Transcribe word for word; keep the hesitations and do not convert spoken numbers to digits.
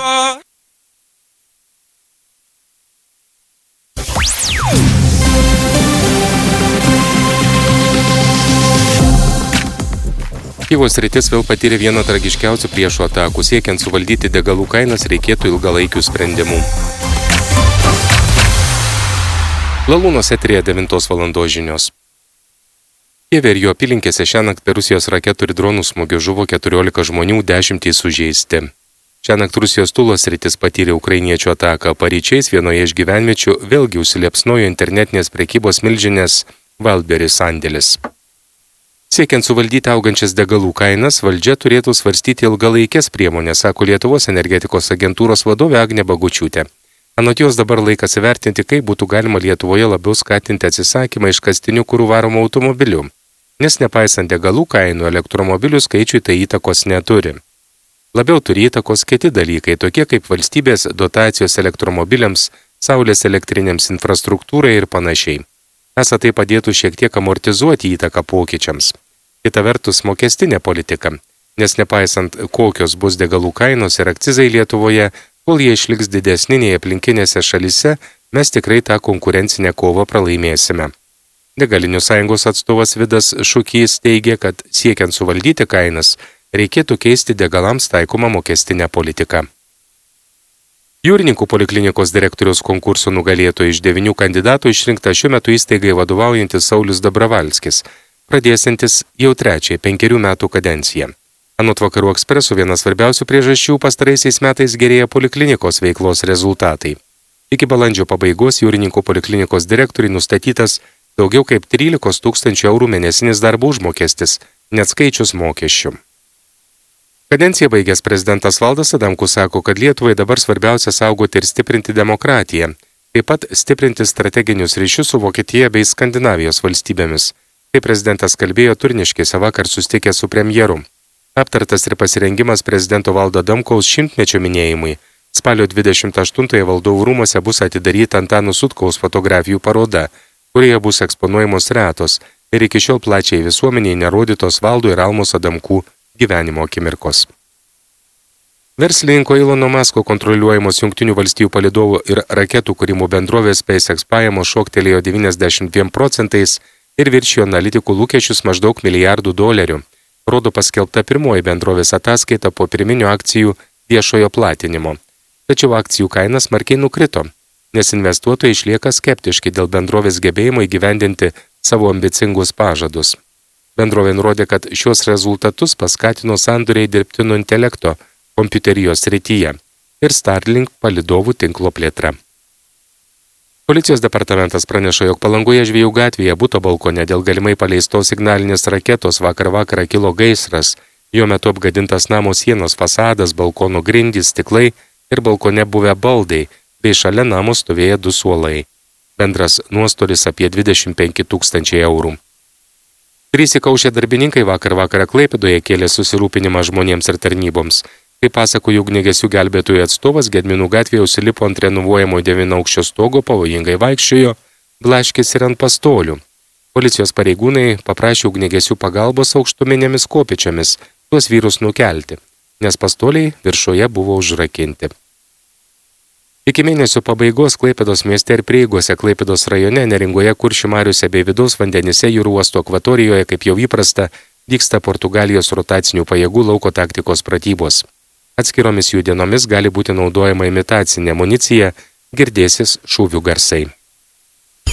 Kyjivo sritis vėl patyrė vieną tragiškiausių priešų atakų. Siekiant suvaldyti degalų kainas, reikėtų ilgalaikių sprendimų. Lalūnos eteryje devintos valandos žinios. Kijeve ir jo apylinkėse šiąnakt per Rusijos raketų ir dronų smūgių žuvo keturiolika žmonių, dešimtys sužeisti. Šiąnakt Rusijos Tulos sritis patyrė ukrainiečių ataką. Paryčiais vienoje iš gyvenviečių vėlgi užsiliepsnojo internetinės prekybos milžinės Wildberries sandėlis. Siekiant suvaldyti augančias degalų kainas, valdžia turėtų svarstyti ilgalaikės priemonės, sako Lietuvos energetikos agentūros vadovė Agnė Bagučiūtė. Anot jos dabar laikas įvertinti, kaip būtų galima Lietuvoje labiau skatinti atsisakymą iškastinių kurų varomų automobilių, nes nepaisant degalų kainų, elektromobilių skaičiui tai įtakos neturi. Labiau turi įtakos kiti dalykai, tokie kaip valstybės dotacijos elektromobiliams, saulės elektrinėms infrastruktūrai ir panašiai. Esą tai padėtų šiek tiek amortizuoti įtaką pokyčiams. Kita vertus mokestinė politika, nes nepaisant kokios bus degalų kainos ir akcizai Lietuvoje, kol jie išliks didesni nei aplinkinėse šalise, mes tikrai tą konkurencinę kovą pralaimėsime. Degalinių sąjungos atstovas Vidas Šukys teigia, kad siekiant suvaldyti kainas, reikėtų keisti degalams taikomą mokestinę politiką. Jūrininkų poliklinikos direktoriaus konkurso nugalėtojų iš devynių kandidatų išrinkta šiuo metu įstaigai vadovaujantis Saulius Dabravalskis, pradėsiantis jau trečiai penkerių metų kadenciją. Anot Vakarų Ekspreso vienas svarbiausių priežasčių pastaraisiais metais gerėja poliklinikos veiklos rezultatai. Iki balandžio pabaigos jūrininkų poliklinikos direktoriai nustatytas daugiau kaip trylikos tūkstančių eurų mėnesinis darbo užmokestis, neatskaičius mokesčių. Kadenciją baigęs prezidentas Valdas Adamkus sako, kad Lietuvai dabar svarbiausia saugoti ir stiprinti demokratiją, taip pat stiprinti strateginius ryšius su Vokietija bei Skandinavijos valstybėmis. Tai prezidentas kalbėjo Turniškėse vakar susitikęs su premjeru. Aptartas ir pasirengimas prezidento Valdo Adamkaus šimtmečio minėjimui. Spalio dvidešimt aštuntąją Valdovų rūmuose bus atidaryta Antano Sutkaus fotografijų paroda, kurioje bus eksponuojamos retos ir iki šiol plačiai visuomeniai nerodytos Valdo ir Almos Adamkų gyvenimo akimirkos. Verslininko Ilono Masko kontroliuojamos Jungtinių valstijų palydovų ir raketų kūrimų bendrovės SpaceX pajamos šoktelėjo devyniasdešimt dviem procentais ir viršijo analitikų lūkesčius maždaug milijardų dolerių, rodo paskelbta pirmoji bendrovės ataskaita po pirminio akcijų viešojo platinimo. Tačiau akcijų kaina smarkiai nukrito, nes investuotojai išlieka skeptiški dėl bendrovės gebėjimo įgyvendinti savo ambicingus pažadus. Bendrovė nurodė, kad šios rezultatus paskatino sandoriai dirbtino intelekto kompiuterijos srityje ir Starlink palydovų tinklo plėtra. Policijos departamentas praneša, jog Palangoje Žvejų gatvėje buto balkone dėl galimai paleistos signalinės raketos vakar vakarą kilo gaisras. Jo metu apgadintas namo sienos fasadas, balkono grindys, stiklai ir balkone buvę baldai, bei šalia namo stovėjo du suolai. Bendras nuostolis apie dvidešimt penki tūkstančiai eurų. Trys įkaušę darbininkai vakar vakarą Klaipėdoje kėlė susirūpinimą žmonėms ir tarnyboms. Kaip pasakojo ugniagesių gelbėtojų atstovas, Gedminų gatvėje užsilipo ant renovuojamo devynaukščio stogo, pavojingai vaikščiojo, blaškėsi ir ant pastolių. Policijos pareigūnai paprašė ugniagesių pagalbos aukštuminėmis kopėčiomis tuos vyrus nukelti, nes pastoliai viršuje buvo užrakinti. Iki mėnesio pabaigos Klaipėdos mieste ir prieigose Klaipėdos rajone, Neringoje, Kuršių mariose bei vidaus vandenyse jūrų uosto akvatorijoje, kaip jau įprasta, vyksta Portugalijos rotacinių pajėgų lauko taktikos pratybos. Atskiromis jų dienomis gali būti naudojama imitacinė amunicija, girdėsis šūvių garsai.